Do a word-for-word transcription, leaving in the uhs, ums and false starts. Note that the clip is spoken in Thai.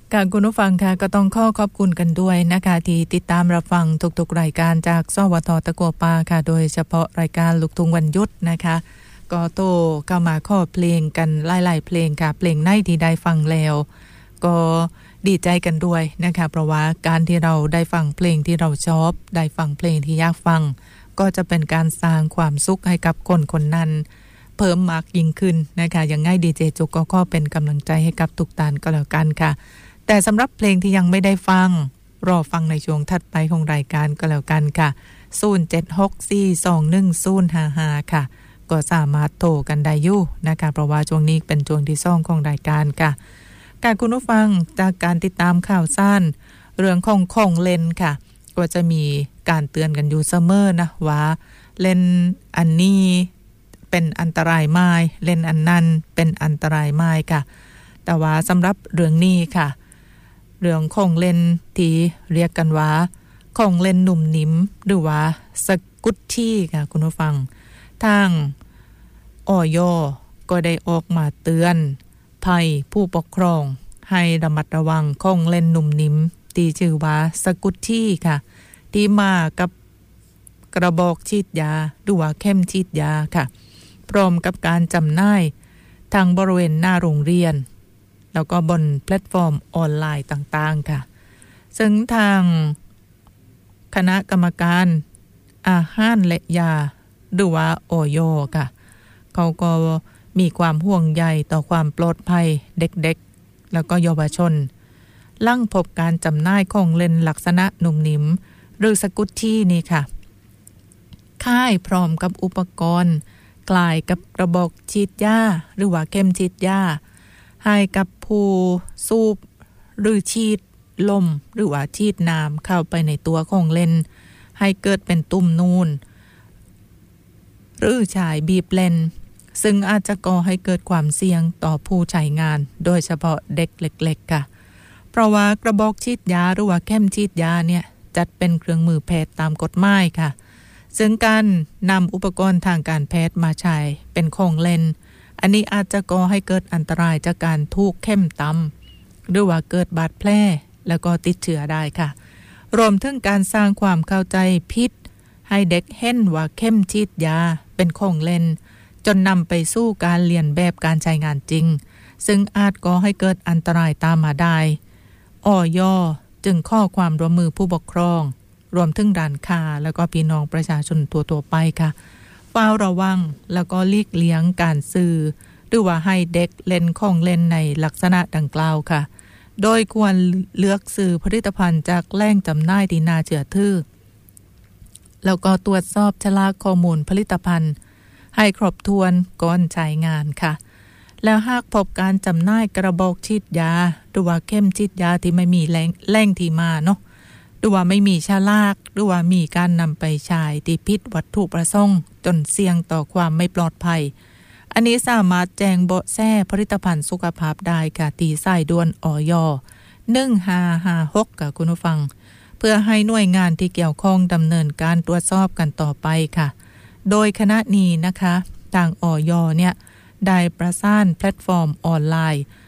ค่ะคุณผู้ฟังค่ะก็ต้องขอขอบคุณกันด้วยนะคะที่ติดตามรับฟังทุกๆรายการจากสวทตะกัวป่าค่ะโดยเฉพาะรายการลูกทุ่งวันหยุดนะคะก็โตเข้ามาขอเพลงกันหลายๆเพลงค่ะเพลงไหนที่ได้ฟังแล้วก็ดีใจกันด้วยนะคะเพราะว่าการที่เราได้ฟังเพลงที่เราชอบได้ฟังเพลงที่อยากฟังก็จะเป็นการสร้างความสุขให้กับคนคนนั้นเพิ่มมากยิ่งขึ้นนะคะอย่างง่ายดีเจจุกก็ขอเป็นกำลังใจให้กับทุกท่านก็แล้วกันค่ะแต่สำหรับเพลงที่ยังไม่ได้ฟังรอฟังในช่วงถัดไปของรายการก็แล้วกันค่ะศูนย์ เจ็ด หก สี่ สอง หนึ่ง ศูนย์ ห้า ห้าค่ะก็สามารถโทรกันได้อยู่นะคะเพราะว่าช่วงนี้เป็นช่วงที่สองของรายการค่ะการคุณผู้ฟังจากการติดตามข่าวสารเรื่องของของเล่นค่ะก็จะมีการเตือนกันอยู่เสมอนะว่าเล่นอันนี้เป็นอันตรายไหมเล่นอันนั้นเป็นอันตรายไหมค่ะแต่ว่าสำหรับเรื่องนี้ค่ะเรื่องของเล่นที่เรียกกันว่าของเล่นหนุ่มนิ่มหรือว่าสกุตชี่ค่ะคุณผู้ฟังทางอย.ก็ได้ออกมาเตือนภัยผู้ปกครองให้ระมัดระวังของเล่นหนุ่มนิ่มที่ชื่อว่าสกุตชี่ค่ะที่มากับกระบอกฉีดยาหรือว่าเข้มฉีดยาค่ะพร้อมกับการจำหน่ายทางบริเวณหน้าโรงเรียนแล้วก็บนแพลตฟอร์มออนไลน์ต่างๆค่ะซึ่งทางคณะกรรมการอาหารและยาหรือว่าอย.ค่ะเขาก็มีความห่วงใยต่อความปลอดภัยเด็กๆแล้วก็เยาวชนหลังพบการจำหน่ายของเล่นลักษณะหนุ่มนิ่มหรือสกุตชี่นี่ค่ะค่ายพร้อมกับอุปกรณ์คล้ายกับกระบอกฉีดยาหรือว่าเข็มฉีดยาให้กับผู้สูบหรือฉีดลมหรือว่าฉีดน้ำเข้าไปในตัวของเล่นให้เกิดเป็นตุ่มนูนหรือฉายบีบเล่นซึ่งอาจจะก่อให้เกิดความเสี่ยงต่อผู้ใช้งานโดยเฉพาะเด็กเล็กๆค่ะเพราะว่ากระบอกฉีดยาหรือว่าเข็มฉีดยาเนี่ยจัดเป็นเครื่องมือแพทย์ตามกฎหมายค่ะซึ่งการนำอุปกรณ์ทางการแพทย์มาใช้เป็นของเล่นอันนี้อาจจะก่อให้เกิดอันตรายจากการถูกเข็มตำหรือว่าเกิดบาดแผลแล้วก็ติดเชื้อได้ค่ะรวมถึงการสร้างความเข้าใจผิดให้เด็กเห็นว่าเข็มฉีดยาเป็นของเล่นจนนำไปสู่การเลียนแบบการใช้งานจริงซึ่งอาจก่อให้เกิดอันตรายตามมาได้อย.จึงข้อความร่วมมือผู้ปกครองรวมถึงร้านค้าแล้วก็พี่น้องประชาชนทั่วๆไปค่ะเฝ้าระวังแล้วก็หลีกเลี่ยงการซื้อหรือว่าให้เด็กเล่นของเล่นในลักษณะดังกล่าวค่ะโดยควรเลือกซื้อผลิตภัณฑ์จากแหล่งจำหน่ายที่น่าเชื่อถือแล้วก็ตรวจสอบฉลากข้อมูลผลิตภัณฑ์ให้ครบถ้วนก่อนใช้งานค่ะแล้วหากพบการจำหน่ายกระบอกฉีดยาหรือว่าเข้มฉีดยาที่ไม่มีแหล่งแหล่งที่มาเนาะหรือว่าไม่มีฉลากหรือว่ามีการนำไปใช้ที่ผิดวัตถุประสงค์จนเสี่ยงต่อความไม่ปลอดภัยอันนี้สามารถแจ้งเบาะแสผลิตภัณฑ์สุขภาพได้ค่ะที่สายด่วนอย.หนึ่งห้าห้าหกค่ะคุณผู้ฟังเพื่อให้หน่วยงานที่เกี่ยวข้องดำเนินการตรวจสอบกันต่อไปค่ะโดยขณะนี้นะคะทางอย.เนี่ยได้ประสานแพลตฟอร์มออนไลน์